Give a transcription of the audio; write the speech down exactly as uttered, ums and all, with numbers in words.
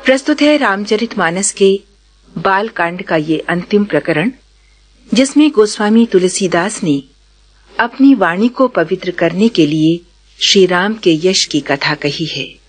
प्रस्तुत है रामचरितमानस के बाल कांड का ये अंतिम प्रकरण, जिसमें गोस्वामी तुलसीदास ने अपनी वाणी को पवित्र करने के लिए श्री राम के यश की कथा कही है।